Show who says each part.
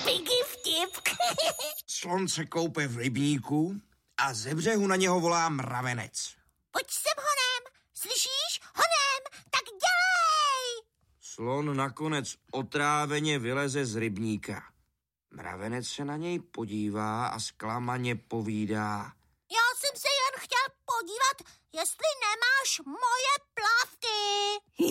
Speaker 1: Piggy vtip.
Speaker 2: Slon se koupe v rybníku a ze břehu na něho volá mravenec.
Speaker 1: Pojď sem honem, slyšíš? Honem, tak dělej!
Speaker 2: Slon nakonec otráveně vyleze z rybníka. Mravenec se na něj podívá a zklamaně povídá.
Speaker 1: Já jsem se jen chtěl podívat, jestli nemáš moje plavky.